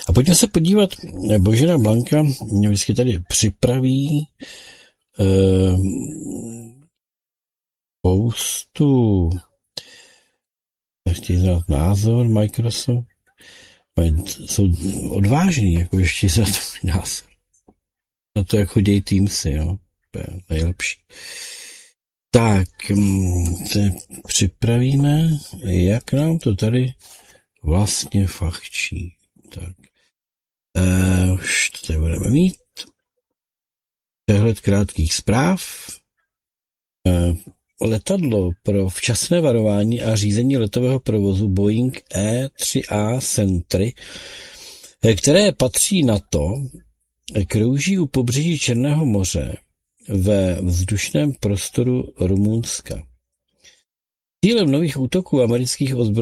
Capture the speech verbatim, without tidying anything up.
A pojďme se podívat, Božena Blanka mě vždycky tady připraví eh, spoustu, chtějí znát názor Microsoft, jsou odvážní, jako ještě za to názor. Na to, jak chodí Teamsy, jo. To je nejlepší. Tak, se připravíme, jak nám to tady vlastně fachčí. Tak, e, už to tady budeme mít. Přehled krátkých zpráv. E, letadlo pro včasné varování a řízení letového provozu Boeing E tři A Sentry, které patří NATO, krouží u pobřeží Černého moře ve vzdušném prostoru Rumunska. Cílem nových útoků amerických ozbrojených